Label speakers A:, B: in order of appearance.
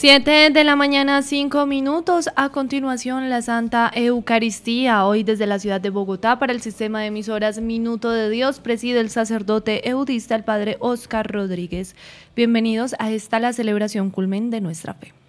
A: 7 de la mañana, 5 minutos. A continuación, la Santa Eucaristía. Hoy desde la ciudad de Bogotá, para el sistema de emisoras Minuto de Dios, preside el sacerdote eudista, el padre Oscar Rodríguez. Bienvenidos a esta, la celebración culmen de nuestra fe.